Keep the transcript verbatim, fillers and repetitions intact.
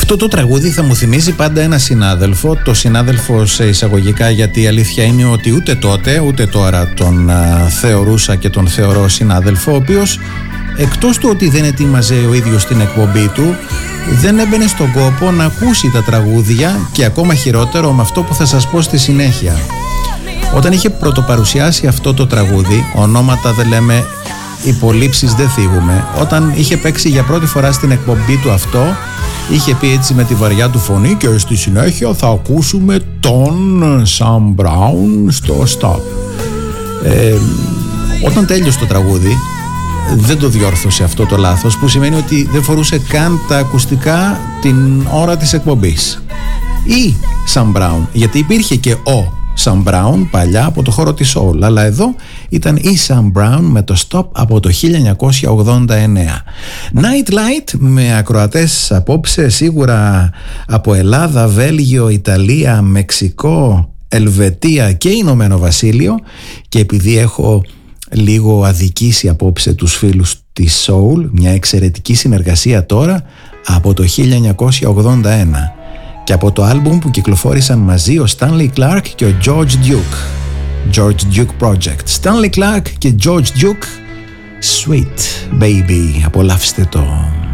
Αυτό το τραγούδι θα μου θυμίζει πάντα ένα συνάδελφο. Το συνάδελφο σε εισαγωγικά, γιατί η αλήθεια είναι ότι ούτε τότε ούτε τώρα τον α, θεωρούσα και τον θεωρώ συνάδελφο, ο οποίος εκτός του ότι δεν ετοίμαζε ο ίδιος την εκπομπή του, δεν έμπαινε στον κόπο να ακούσει τα τραγούδια, και ακόμα χειρότερο με αυτό που θα σας πω στη συνέχεια. Όταν είχε πρωτοπαρουσιάσει αυτό το τραγούδι, ονόματα δεν λέμε, υπολείψεις δεν θίγουμε, όταν είχε παίξει για πρώτη φορά στην εκπομπή του αυτό, είχε πει έτσι με τη βαριά του φωνή, και στη συνέχεια θα ακούσουμε τον Sam Brown στο Stop. Ε, όταν τέλειωσε το τραγούδι, δεν το διόρθωσε αυτό το λάθος, που σημαίνει ότι δεν φορούσε καν τα ακουστικά την ώρα της εκπομπής. Ή Sam Brown, γιατί υπήρχε και ο Sam Brown παλιά από το χώρο της soul, αλλά εδώ ήταν η Sam Brown με το Stop από το χίλια εννιακόσια ογδόντα εννέα. Night Light με ακροατές απόψε σίγουρα από Ελλάδα, Βέλγιο, Ιταλία, Μεξικό, Ελβετία και Ηνωμένο Βασίλειο, και επειδή έχω λίγο αδικήσει απόψε τους φίλους της soul, μια εξαιρετική συνεργασία τώρα από το χίλια εννιακόσια ογδόντα ένα και από το άλμπουμ που κυκλοφόρησαν μαζί ο Stanley Clarke και ο George Duke, George Duke Project. Stanley Clarke και George Duke, Sweet Baby, απολαύστε το.